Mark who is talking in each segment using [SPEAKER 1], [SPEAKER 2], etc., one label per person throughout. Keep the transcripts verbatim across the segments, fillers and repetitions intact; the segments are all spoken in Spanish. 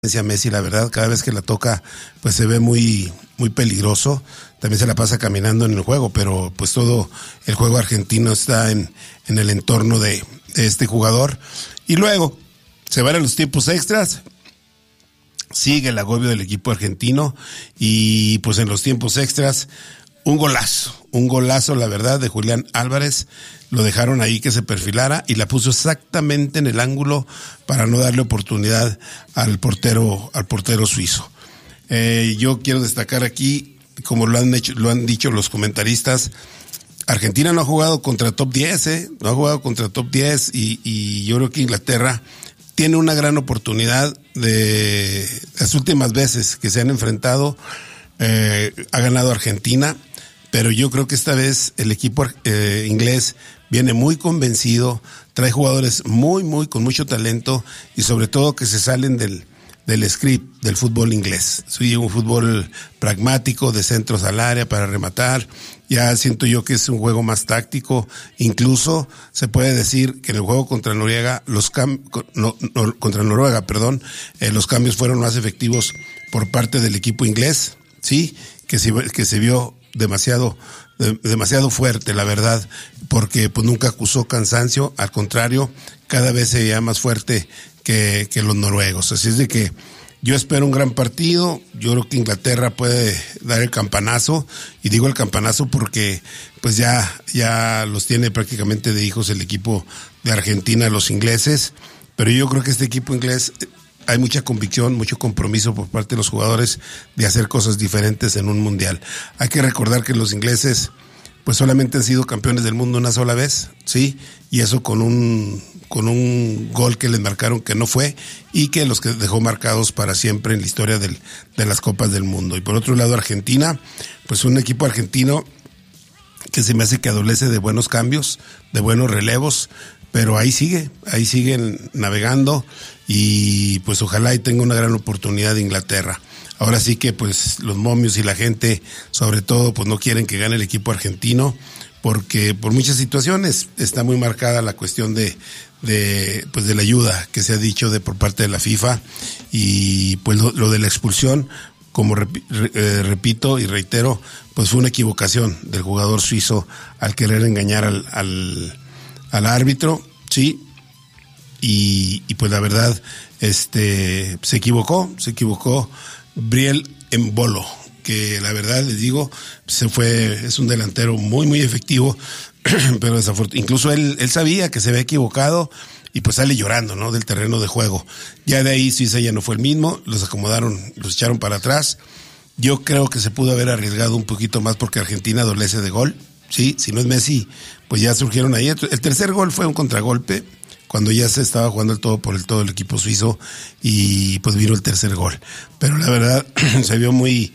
[SPEAKER 1] Messi, la verdad, cada vez que la toca, pues se ve muy, muy peligroso. También se la pasa caminando en el juego, pero pues todo el juego argentino está en, en el entorno de, de este jugador. Y luego se van a los tiempos extras, sigue el agobio del equipo argentino y pues en los tiempos extras un golazo, un golazo la verdad de Julián Álvarez. Lo dejaron ahí que se perfilara y la puso exactamente en el ángulo para no darle oportunidad al portero, al portero suizo. Eh, yo quiero destacar aquí, como lo han hecho, lo han dicho los comentaristas, Argentina no ha jugado contra top diez, eh, no ha jugado contra top diez y, y yo creo que Inglaterra tiene una gran oportunidad de las últimas veces que se han enfrentado, eh, ha ganado Argentina, pero yo creo que esta vez el equipo eh, inglés viene muy convencido, trae jugadores muy, muy, con mucho talento y sobre todo que se salen del, del script del fútbol inglés. Sí, un fútbol pragmático, de centros al área para rematar. Ya siento yo que es un juego más táctico. Incluso se puede decir que en el juego contra Noruega, los cam- no, no, contra Noruega, perdón, eh, los cambios fueron más efectivos por parte del equipo inglés, sí, que se, que se vio demasiado de, demasiado fuerte, la verdad, porque pues nunca acusó cansancio, al contrario, cada vez se veía más fuerte que, que los noruegos. Así es de que yo espero un gran partido. Yo creo que Inglaterra puede dar el campanazo, y digo el campanazo porque pues ya, ya los tiene prácticamente de hijos el equipo de Argentina, los ingleses, pero yo creo que este equipo inglés hay mucha convicción, mucho compromiso por parte de los jugadores de hacer cosas diferentes en un mundial. Hay que recordar que los ingleses pues solamente han sido campeones del mundo una sola vez, sí, y eso con un con un gol que les marcaron que no fue y que los que dejó marcados para siempre en la historia del, de las Copas del Mundo. Y por otro lado Argentina, pues un equipo argentino que se me hace que adolece de buenos cambios, de buenos relevos, pero ahí sigue, ahí siguen navegando y pues ojalá y tenga una gran oportunidad de Inglaterra. Ahora sí que pues los momios y la gente, sobre todo, pues no quieren que gane el equipo argentino, porque por muchas situaciones está muy marcada la cuestión de, de pues de la ayuda que se ha dicho de por parte de la FIFA, y pues lo, lo de la expulsión, como rep, eh, repito y reitero, pues fue una equivocación del jugador suizo al querer engañar al, al al árbitro, sí, y, y pues la verdad, este, se equivocó, se equivocó Briel Embolo, que la verdad les digo, se fue, es un delantero muy, muy efectivo, pero desafortunadamente, incluso él, él sabía que se había equivocado y pues sale llorando, ¿no?, del terreno de juego. Ya de ahí Suiza ya no fue el mismo, los acomodaron, los echaron para atrás. Yo creo que se pudo haber arriesgado un poquito más porque Argentina adolece de gol. Sí, si no es Messi, pues ya surgieron ahí. El tercer gol fue un contragolpe, cuando ya se estaba jugando el todo por el todo el equipo suizo, y pues vino el tercer gol. Pero la verdad, se vio muy,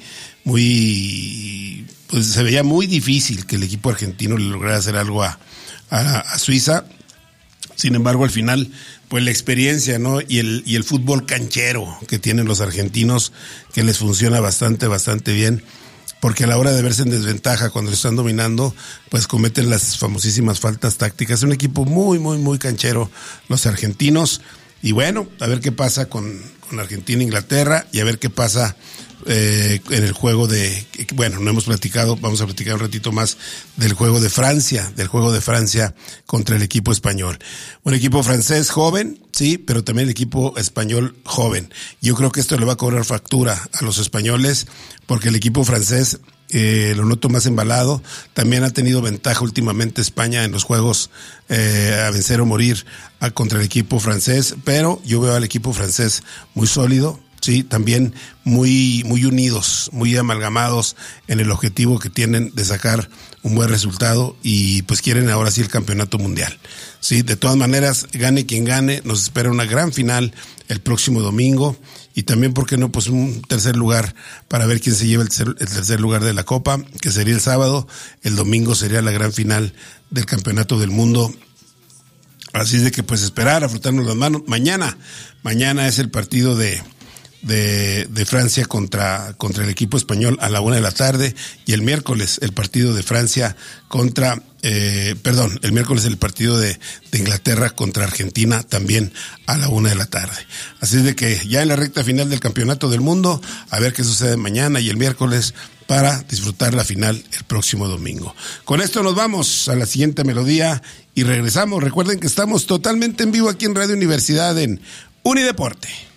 [SPEAKER 1] muy, pues se veía muy difícil que el equipo argentino le lograra hacer algo a, a, a Suiza. Sin embargo, al final, pues la experiencia, ¿no? Y el, y el fútbol canchero que tienen los argentinos, que les funciona bastante, bastante bien, porque a la hora de verse en desventaja cuando están dominando, pues cometen las famosísimas faltas tácticas. Es un equipo muy, muy, muy canchero, los argentinos. Y bueno, a ver qué pasa con, con Argentina e Inglaterra, y a ver qué pasa eh, en el juego de, bueno, no hemos platicado, vamos a platicar un ratito más del juego de Francia, del juego de Francia contra el equipo español. Un equipo francés joven, sí, pero también el equipo español joven. Yo creo que esto le va a cobrar factura a los españoles, porque el equipo francés eh, lo noto más embalado. También ha tenido ventaja últimamente España en los juegos eh, a vencer o morir a, contra el equipo francés, pero yo veo al equipo francés muy sólido, sí, también muy, muy unidos, muy amalgamados en el objetivo que tienen de sacar un buen resultado, y pues quieren ahora sí el campeonato mundial. Sí, de todas maneras, gane quien gane, nos espera una gran final el próximo domingo, y también, ¿por qué no?, pues un tercer lugar para ver quién se lleva el tercer, el tercer lugar de la Copa, que sería el sábado. El domingo sería la gran final del campeonato del mundo. Así es de que pues esperar, a frotarnos las manos. Mañana, mañana es el partido de de, de Francia contra, contra el equipo español a la una de la tarde, y el miércoles el partido de Francia contra, eh, perdón, el miércoles el partido de, de Inglaterra contra Argentina también a la una de la tarde. Así es de que ya en la recta final del Campeonato del Mundo, a ver qué sucede mañana y el miércoles para disfrutar la final el próximo domingo. Con esto nos vamos a la siguiente melodía y regresamos. Recuerden que estamos totalmente en vivo aquí en Radio Universidad en Unideporte.